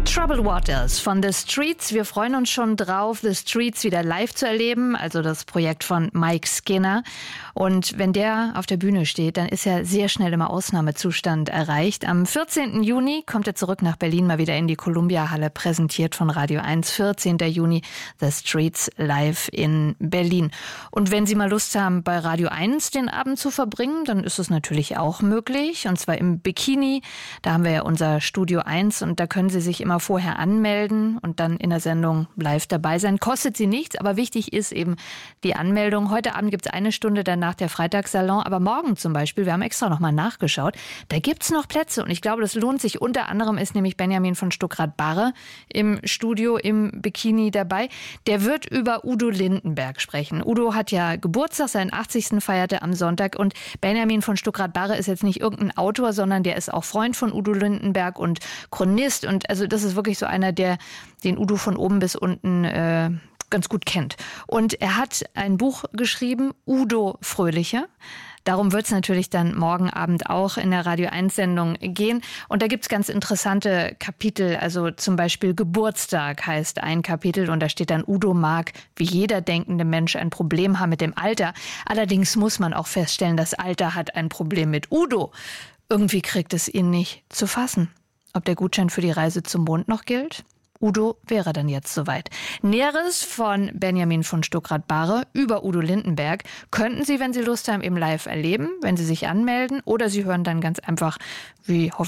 Troubled Waters von The Streets. Wir freuen uns schon drauf, The Streets wieder live zu erleben, also das Projekt von Mike Skinner. Und wenn der auf der Bühne steht, dann ist ja sehr schnell immer Ausnahmezustand erreicht. Am 14. Juni kommt er zurück nach Berlin, mal wieder in die Columbia-Halle, präsentiert von Radio 1. 14. Juni, The Streets live in Berlin. Und wenn Sie mal Lust haben, bei Radio 1 den Abend zu verbringen, dann ist es natürlich auch möglich. Und zwar im Bikini. Da haben wir ja unser Studio 1 und da können Sie sich immer vorher anmelden und dann in der Sendung live dabei sein. Kostet Sie nichts, aber wichtig ist eben die Anmeldung. Heute Abend gibt es eine Stunde, danach der Freitagssalon, aber morgen zum Beispiel, wir haben extra nochmal nachgeschaut, da gibt es noch Plätze und ich glaube, das lohnt sich. Unter anderem ist nämlich Benjamin von Stuckrad-Barre im Studio im Bikini dabei. Der wird über Udo Lindenberg sprechen. Udo hat ja Geburtstag, seinen 80. feierte am Sonntag und Benjamin von Stuckrad-Barre ist jetzt nicht irgendein Autor, sondern der ist auch Freund von Udo Lindenberg und Chronist und also das ist wirklich so einer, der den Udo von oben bis unten ganz gut kennt. Und er hat ein Buch geschrieben, Udo Fröhliche. Darum wird es natürlich dann morgen Abend auch in der Radio 1-Sendung gehen. Und da gibt es ganz interessante Kapitel, also zum Beispiel Geburtstag heißt ein Kapitel und da steht dann, Udo mag wie jeder denkende Mensch ein Problem haben mit dem Alter. Allerdings muss man auch feststellen, das Alter hat ein Problem mit Udo. Irgendwie kriegt es ihn nicht zu fassen. Ob der Gutschein für die Reise zum Mond noch gilt? Udo wäre dann jetzt soweit. Näheres von Benjamin von Stuckrad-Barre über Udo Lindenberg könnten Sie, wenn Sie Lust haben, eben live erleben, wenn Sie sich anmelden. Oder Sie hören dann ganz einfach, wie hoffentlich